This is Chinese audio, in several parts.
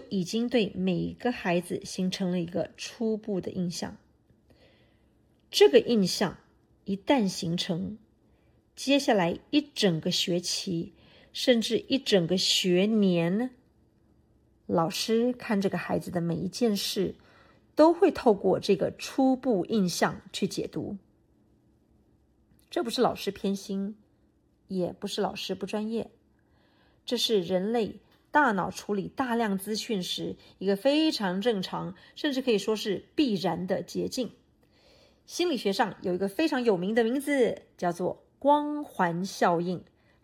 已经对每个孩子形成了一个初步的印象。这个印象一旦形成，接下来一整个学期，甚至一整个学年，老师看这个孩子的每一件事，都会透过这个初步印象去解读。这不是老师偏心，也不是老师不专业，这是人类大脑处理大量资讯时一个非常正常，甚至可以说是必然的捷径。心理学上有一个非常有名的名字，叫做光环效应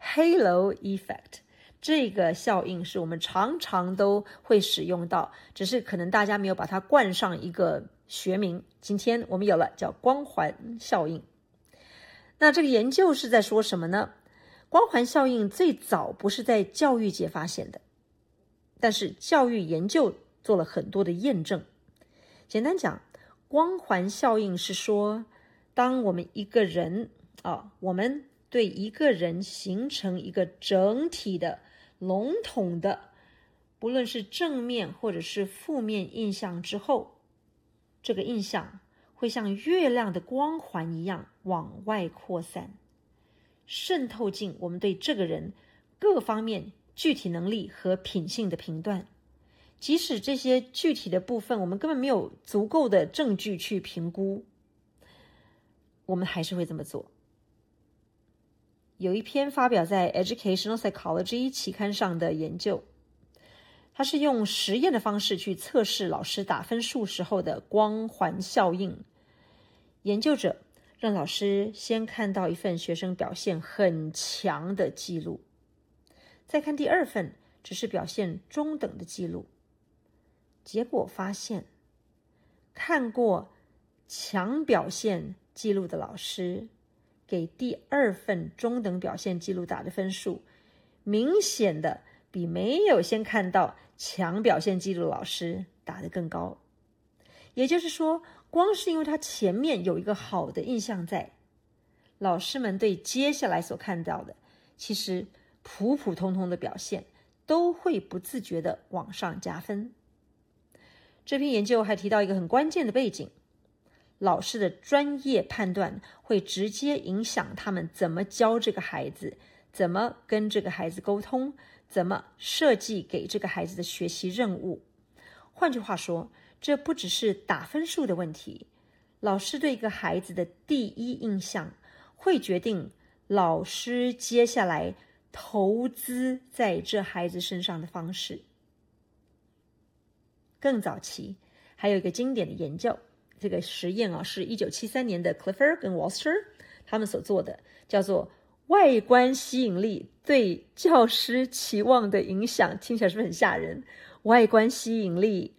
Halo Effect。 这个效应是我们常常都会使用到，只是可能大家没有把它冠上一个学名，今天我们有了，叫光环效应。那这个研究是在说什么呢？光环效应最早不是在教育界发现的，但是教育研究做了很多的验证。简单讲，光环效应是说，当我们一个人我们对一个人形成一个整体的笼统的，不论是正面或者是负面印象之后，这个印象会像月亮的光环一样往外扩散，渗透进我们对这个人各方面具体能力和品性的评断。即使这些具体的部分我们根本没有足够的证据去评估，我们还是会这么做。有一篇发表在 Educational Psychology 期刊上的研究，它是用实验的方式去测试老师打分数时候的光环效应。研究者让老师先看到一份学生表现很强的记录，再看第二份只是表现中等的记录。结果发现，看过强表现记录的老师给第二份中等表现记录打的分数，明显的比没有先看到强表现记录的老师打得更高。也就是说，光是因为他前面有一个好的印象在，老师们对接下来所看到的其实普普通通的表现都会不自觉的往上加分。这篇研究还提到一个很关键的背景，老师的专业判断会直接影响他们怎么教这个孩子，怎么跟这个孩子沟通，怎么设计给这个孩子的学习任务。换句话说，这不只是打分数的问题，老师对一个孩子的第一印象会决定老师接下来投资在这孩子身上的方式。更早期还有一个经典的研究，这个实验是1973年的 Clifford 跟 Walster 他们所做的，叫做外观吸引力对教师期望的影响。听起来是不是很吓人？外观吸引力，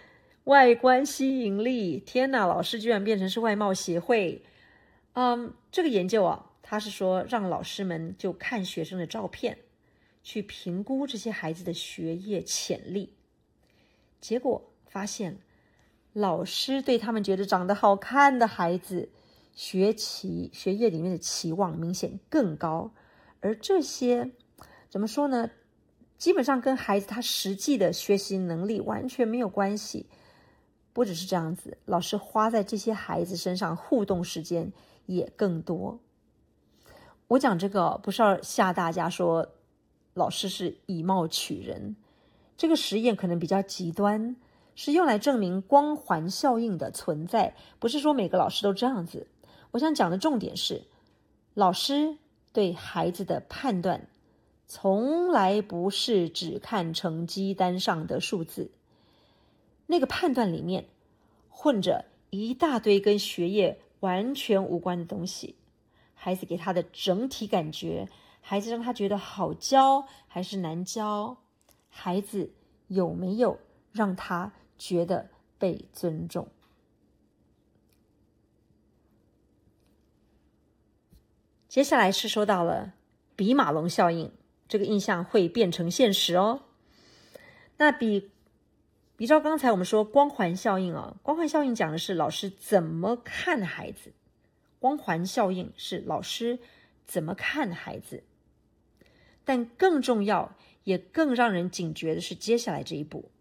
天哪，老师居然变成是外貌协会。这个研究他是说让老师们就看学生的照片，去评估这些孩子的学业潜力。结果发现，老师对他们觉得长得好看的孩子，学业里面的期望明显更高。而这些怎么说呢，基本上跟孩子他实际的学习能力完全没有关系。不只是这样子，老师花在这些孩子身上互动时间也更多。我讲这个不是要吓大家说老师是以貌取人，这个实验可能比较极端，是用来证明光环效应的存在，不是说每个老师都这样子。我想讲的重点是，老师对孩子的判断从来不是只看成绩单上的数字，那个判断里面混着一大堆跟学业完全无关的东西。孩子给他的整体感觉，孩子让他觉得好教还是难教，孩子有没有让他觉得被尊重。接下来是说到了比马龙效应，这个印象会变成现实哦。那比照刚才我们说光环效应光环效应讲的是老师怎么看孩子，光环效应是老师怎么看孩子。但更重要也更让人警觉的是接下来这一步，